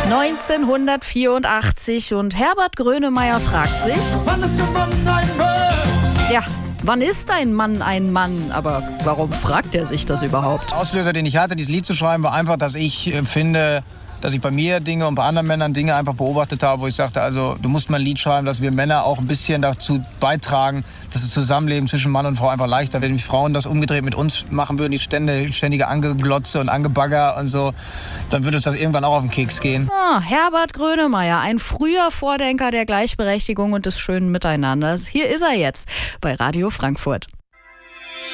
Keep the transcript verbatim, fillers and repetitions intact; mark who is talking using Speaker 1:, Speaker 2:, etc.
Speaker 1: neunzehnhundertvierundachtzig und Herbert Grönemeyer fragt sich,
Speaker 2: Wann ist der Mann ein Mann?
Speaker 1: ja, wann ist ein Mann ein Mann? Aber warum fragt er sich das überhaupt?
Speaker 3: Der Auslöser, den ich hatte, dieses Lied zu schreiben, war einfach, dass ich äh, finde, dass ich bei mir Dinge und bei anderen Männern Dinge einfach beobachtet habe, wo ich sagte, also du musst mal ein Lied schreiben, dass wir Männer auch ein bisschen dazu beitragen, dass das Zusammenleben zwischen Mann und Frau einfach leichter wird. Wenn die Frauen das umgedreht mit uns machen würden, die ständige, ständige Angeglotze und Angebagger und so, dann würde uns das irgendwann auch auf den Keks gehen.
Speaker 1: Ah, Herbert Grönemeyer, ein früher Vordenker der Gleichberechtigung und des schönen Miteinanders. Hier ist er jetzt bei Radio Frankfurt.